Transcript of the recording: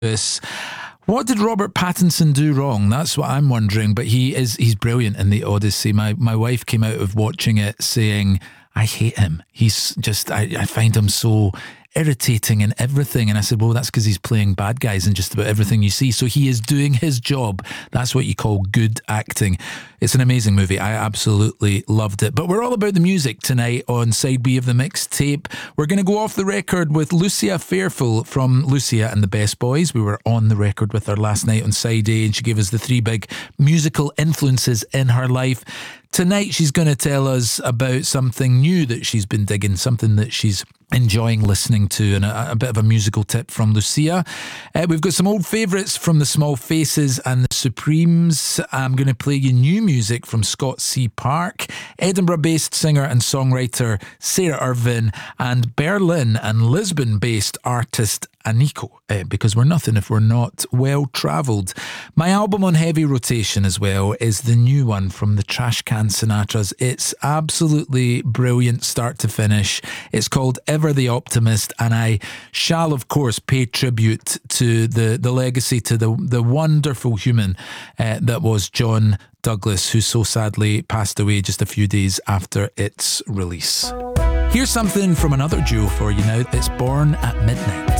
Lewis. What did Robert Pattinson do wrong? That's what I'm wondering. But he's brilliant in The Odyssey. My wife came out of watching it saying, I hate him. He's just, I find him so irritating and everything. And I said, well, that's because he's playing bad guys in just about everything you see. So he is doing his job. That's what you call good acting. It's an amazing movie. I absolutely loved it. But we're all about the music tonight on Side B of the Mixtape. We're going to go off the record with Lucia Fairfull from Lucia and the Best Boys. We were on the record with her last night on Side A, and she gave us the 3 big musical influences in her life. Tonight, she's going to tell us about something new that she's been digging, something that she's enjoying listening to, and a bit of a musical tip from Lucia. We've got some old favourites from the Small Faces and the Supremes. I'm going to play you new music from Scott C. Park, Edinburgh-based singer and songwriter Sarah Irvin, and Berlin and Lisbon-based artist Aniko, because we're nothing if we're not well-travelled. My album on heavy rotation as well is the new one from the Trash Can Sinatras. It's absolutely brilliant start to finish. It's called Ever the Optimist, and I shall of course pay tribute to the legacy, to the wonderful human that was John Douglas, who so sadly passed away just a few days after its release. Here's something from another duo for you now. It's Born at Midnight.